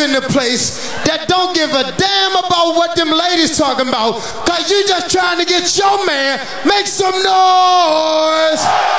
in the place that don't give a damn about what them ladies talking about, cause you just trying to get your man. Make some noise.